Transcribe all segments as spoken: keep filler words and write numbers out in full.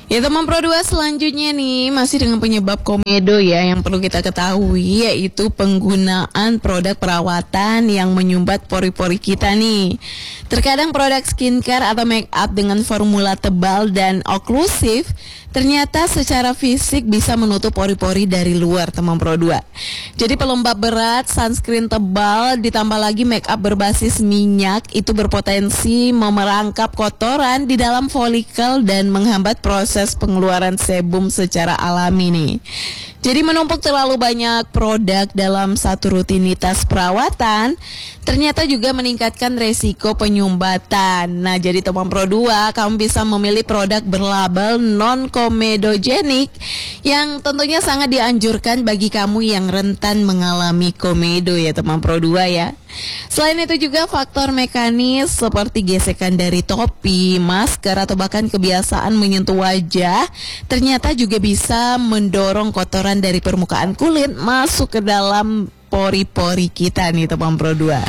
Ya teman Pro dua, selanjutnya nih masih dengan penyebab komedo ya yang perlu kita ketahui, yaitu penggunaan produk perawatan yang menyumbat pori-pori kita nih. Terkadang produk skincare atau make up dengan formula tebal dan oklusif ternyata secara fisik bisa menutup pori-pori dari luar teman Pro dua. Jadi pelembab berat, sunscreen tebal, ditambah lagi make up berbasis minyak itu berpotensi memerangkap kotoran di dalam folikel dan menghambat proses pengeluaran sebum secara alami nih. Jadi menumpuk terlalu banyak produk dalam satu rutinitas perawatan ternyata juga meningkatkan resiko penyumbatan. Nah, jadi teman Pro dua, kamu bisa memilih produk berlabel non-komedogenik yang tentunya sangat dianjurkan bagi kamu yang rentan mengalami komedo ya teman Pro dua ya. Selain itu juga faktor mekanis seperti gesekan dari topi, masker, atau bahkan kebiasaan menyentuh wajah ternyata juga bisa mendorong kotoran dari permukaan kulit masuk ke dalam pori-pori kita nih teman Pro dua.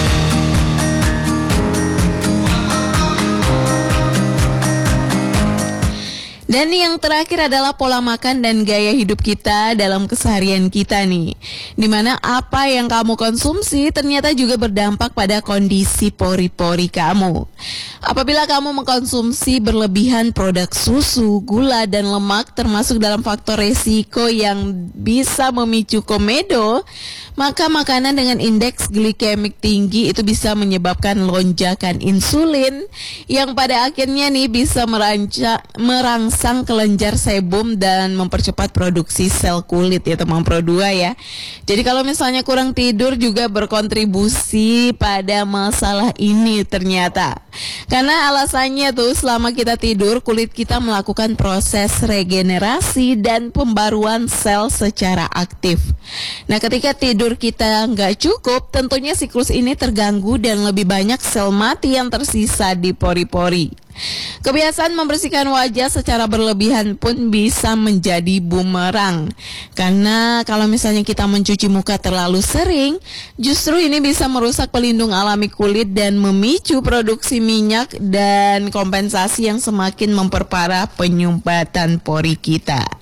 Dan yang terakhir adalah pola makan dan gaya hidup kita dalam keseharian kita nih. Dimana apa yang kamu konsumsi ternyata juga berdampak pada kondisi pori-pori kamu. Apabila kamu mengkonsumsi berlebihan produk susu, gula, dan lemak termasuk dalam faktor resiko yang bisa memicu komedo, maka makanan dengan indeks glikemik tinggi itu bisa menyebabkan lonjakan insulin yang pada akhirnya nih bisa meranca, merangsang sang kelenjar sebum dan mempercepat produksi sel kulit ya teman Pro dua ya. Jadi kalau misalnya kurang tidur juga berkontribusi pada masalah ini ternyata. Karena alasannya tuh selama kita tidur kulit kita melakukan proses regenerasi dan pembaruan sel secara aktif. Nah ketika tidur kita nggak cukup tentunya siklus ini terganggu dan lebih banyak sel mati yang tersisa di pori-pori. Kebiasaan membersihkan wajah secara berlebihan pun bisa menjadi bumerang. Karena kalau misalnya kita mencuci muka terlalu sering, justru ini bisa merusak pelindung alami kulit dan memicu produksi minyak dan kompensasi yang semakin memperparah penyumbatan pori kita.